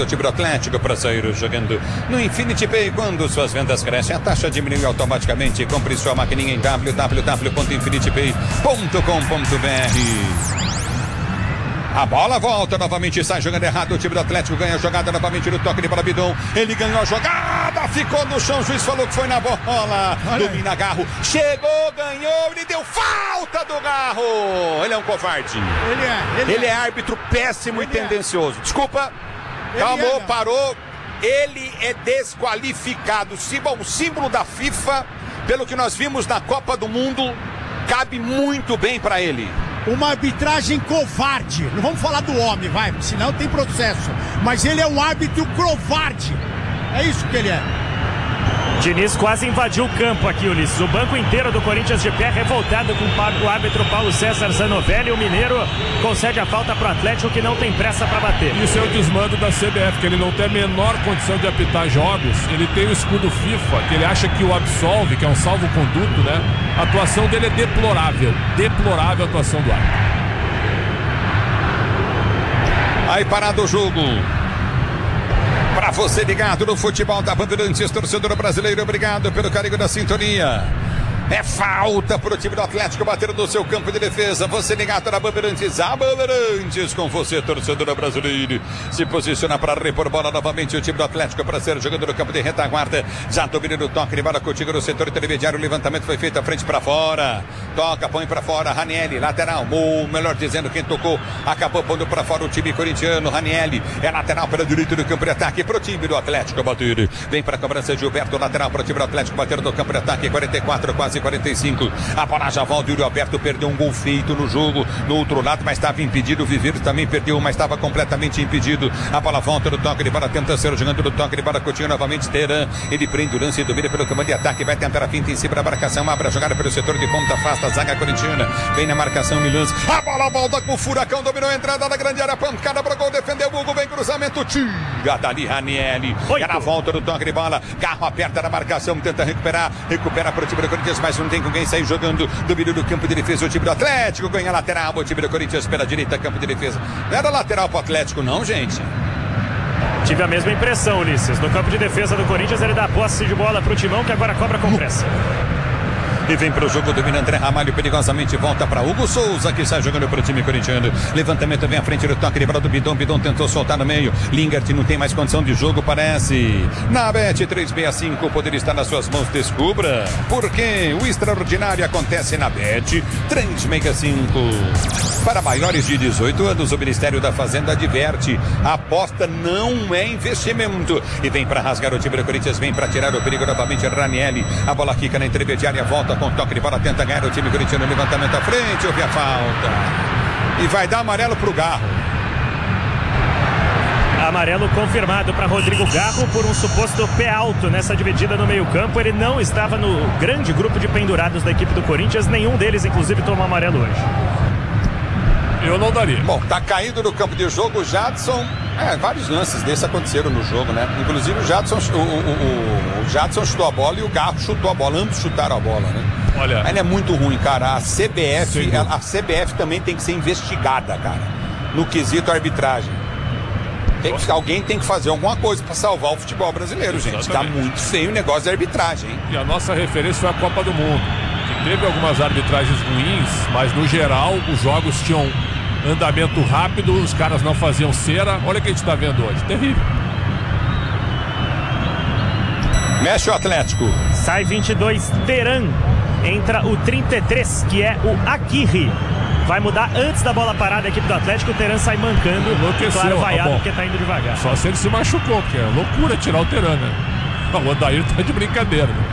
o time do Atlético para sair jogando no Infinity Pay. Quando suas vendas crescem, a taxa diminui automaticamente. Compre sua maquininha em www.infinitipay.com.br. A bola volta novamente, sai jogando errado. O time do Atlético ganha a jogada novamente no toque de bola. Bidon, ele ganhou a jogada, ficou no chão. O juiz falou que foi na bola. Domina Garro, chegou, ganhou. Ele deu falta do Garro. Ele é um covarde. Ele é árbitro péssimo e tendencioso. Desculpa, calmou, parou. Ele é desqualificado. O símbolo da FIFA, pelo que nós vimos na Copa do Mundo, cabe muito bem para ele. Uma arbitragem covarde. Não vamos falar do homem, vai, senão tem processo. Mas ele é um árbitro covarde. É isso que ele é. Diniz quase invadiu o campo aqui, Ulisses. O banco inteiro do Corinthians de pé, revoltado com o árbitro Paulo César Zanovelli. O mineiro concede a falta para o Atlético, que não tem pressa para bater. Isso é o desmando da CBF, que ele não tem a menor condição de apitar jogos. Ele tem o escudo FIFA, que ele acha que o absolve, que é um salvo-conduto, né? A atuação dele é deplorável. Deplorável a atuação do árbitro. Aí parado o jogo. Para você ligado no futebol da Bandeirantes, torcedor brasileiro, obrigado pelo carinho da sintonia. É falta para o time do Atlético bater no seu campo de defesa. Você ligado na Bandeirantes, a Bandeirantes com você, torcedor brasileiro. Se posiciona para repor bola novamente o time do Atlético para ser jogando no campo de retaguarda. Já dominando o toque de bola contigo no setor intermediário. O levantamento foi feito à frente para fora. Toca, põe para fora. Ranieri, lateral. Ou melhor dizendo, quem tocou acabou pondo para fora o time corintiano. Ranieri é lateral pela direita do campo de ataque para o time do Atlético bater. Vem para a cobrança Gilberto, lateral para o time do Atlético bater no campo de ataque. 44, quase 45. A bola já volta. O Yuri Alberto perdeu um gol feito no jogo no outro lado, mas estava impedido. O Viveiro também perdeu, mas estava completamente impedido. A bola volta no toque de bola, tenta ser jogando no toque de bola. Coutinho novamente. Teran, ele prende o lance e domina pelo comando de ataque. Vai tentar a finta em cima da marcação. Abre a jogada pelo setor de ponta, afasta a zaga corintiana. Vem na marcação Milans. A bola volta com o Furacão. Dominou a entrada da grande área. Pancada para gol. Defendeu o Hugo. Vem cruzamento. Tira dali Ranieri. É na volta do toque de bola. Garro aperta na marcação. Tenta recuperar. Recupera para o time do Corinthians, mas não tem com quem sair jogando. Domínio do campo de defesa. O time do Atlético ganha lateral. O time do Corinthians pela direita, campo de defesa. Não era lateral para o Atlético, não, gente. Tive a mesma impressão, Ulisses. No campo de defesa do Corinthians, ele dá posse de bola para o Timão, que agora cobra com pressa. E vem para o jogo, domina André Ramalho, perigosamente volta para Hugo Souza, que sai jogando para o time corintiano. Levantamento vem à frente do toque de bola do Bidon. Bidon tentou soltar no meio. Lingert não tem mais condição de jogo, parece. Na Bet 365, o poder está nas suas mãos, descubra. Porque o extraordinário acontece na Bet 365. Para maiores de 18 anos, o Ministério da Fazenda adverte: a aposta não é investimento. E vem para rasgar o time do Corinthians, vem para tirar o perigo novamente. Ranieri, a bola quica na intermediária, volta com toque de bola, tenta ganhar o time corintiano. Levantamento à frente, houve a falta. E vai dar amarelo para o Garro. Amarelo confirmado para Rodrigo Garro por um suposto pé alto nessa dividida no meio-campo. Ele não estava no grande grupo de pendurados da equipe do Corinthians. Nenhum deles, inclusive, tomou amarelo hoje. Eu não daria. Bom, tá caindo no campo de jogo o Jadson. Vários lances desses aconteceram no jogo, né? Inclusive o Jadson, o Jadson chutou a bola e o Garro chutou a bola. Ambos chutaram a bola, né? Olha, ainda é muito ruim, cara. A CBF também tem que ser investigada, cara, no quesito arbitragem. Alguém tem que fazer alguma coisa para salvar o futebol brasileiro, gente. Exatamente. Tá muito feio o negócio de arbitragem, hein? E a nossa referência foi a Copa do Mundo, que teve algumas arbitragens ruins, mas no geral os jogos tinham andamento rápido, os caras não faziam cera. Olha o que a gente tá vendo hoje, terrível. Mexe o Atlético. Sai 22, Teran. Entra o 33, que é o Aguirre. Vai mudar antes da bola parada a equipe do Atlético. O Teran sai mancando. Enlouqueceu, claro, vaiado, porque tá indo devagar. Só se ele se machucou, porque é loucura tirar o Teran, né? O Odair tá de brincadeira, né?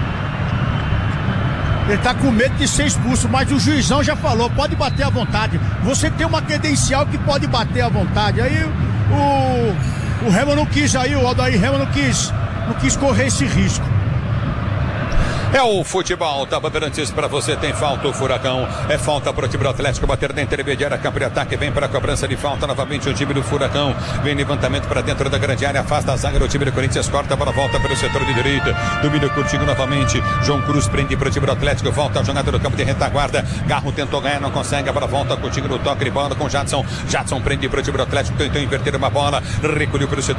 Ele tá com medo de ser expulso, mas o juizão já falou, pode bater à vontade. Você tem uma credencial que pode bater à vontade. Aí o Remo não quis, aí o Odair Remo não quis correr esse risco. É o futebol da Bandeirantes para você. Tem falta o Furacão. É falta para o time do Atlético bater na intermediária. Campo de ataque. Vem para a cobrança de falta novamente o time do Furacão. Vem levantamento para dentro da grande área. Afasta a zaga do time do Corinthians. Corta para volta pelo setor de direita. Domina contigo novamente. João Cruz prende para o time do Atlético. Volta a jogada do campo de retaguarda. Garro tentou ganhar, não consegue. A bola volta contigo no toque de bola com Jadson. Jadson prende para o time do Atlético. Tentou inverter uma bola. Recolheu pelo setor